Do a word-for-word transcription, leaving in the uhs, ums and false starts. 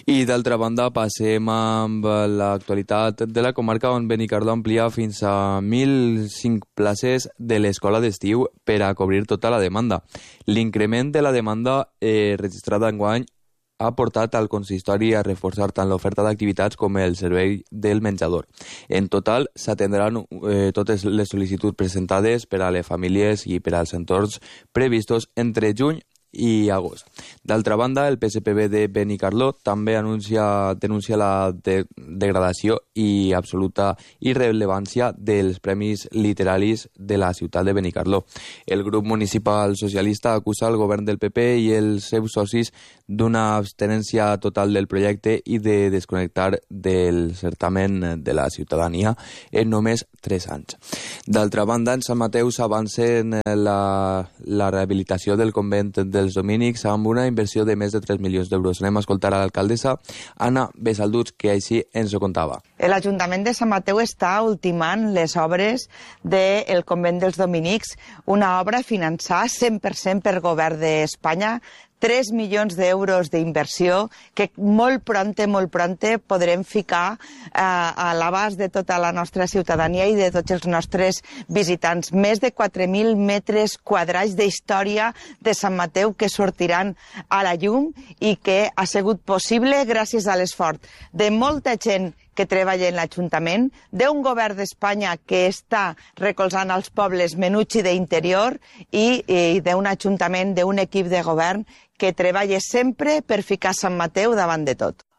I d'altra banda passem amb l'actualitat de la comarca, on Benicarló amplia fins a mil cinc places de l'escola d'estiu per a cobrir tota la demanda. L'increment de la demanda eh, registrada enguany ha portat al consistori a reforçar tant l'oferta d'activitats com el servei del menjador. En total, s'atendran eh, totes les sol·licituds presentades per a les famílies i per als entorns previstos entre juny i agost. D'altra banda, el P S P B de Benicarló també anuncia, denuncia la de, degradació i absoluta irrellevància dels premis literaris de la ciutat de Benicarló. El grup municipal socialista acusa el govern del P P i els seus socis d'una abstinència total del projecte i de desconnectar del certamen de la ciutadania en només tres anys. D'altra banda, en Sant Mateu s'avancen la, la rehabilitació del convent del els dominics amb una inversió de més de tres milions d'euros. Anem a escoltar a l'alcaldessa Anna Besalduig, que així ens ho contava. L'Ajuntament de Sant Mateu està ultimant les obres del convent dels dominics, una obra finançada cent per cent per govern d'Espanya, tres milions d'euros d'inversió que molt pronte, molt pronte podrem ficar eh, a l'abast de tota la nostra ciutadania i de tots els nostres visitants. Més de quatre mil metres quadrats d'història de Sant Mateu que sortiran a la llum i que ha sigut possible gràcies a l'esforç de molta gent que treballa en l'Ajuntament, d'un govern d'Espanya que està recolzant els pobles menuts i d'interior i, i d'un Ajuntament, d'un equip de govern que treballa sempre per ficar Sant Mateu davant de tot.